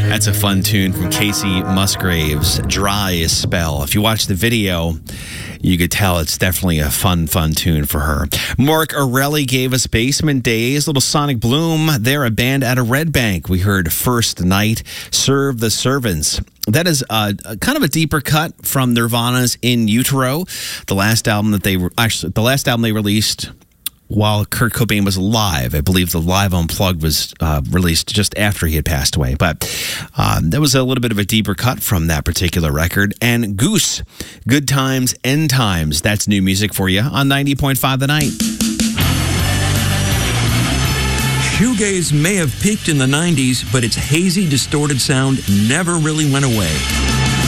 That's a fun tune from Casey Musgraves, Dry Spell. If you watch the video, you could tell it's definitely a fun tune for her. Mark Orelli gave us Basement Days, Little Sonic Bloom. They're a band out of Red Bank. We heard First Night, Serve the Servants. That is a kind of a deeper cut from Nirvana's In Utero, the last album they released while Kurt Cobain was alive. I believe the Live Unplugged was released just after he had passed away. But that was a little bit of a deeper cut from that particular record. And Goose, Good Times, End Times. That's new music for you on 90.5 The Night. Shoegaze may have peaked in the 90s, but its hazy, distorted sound never really went away.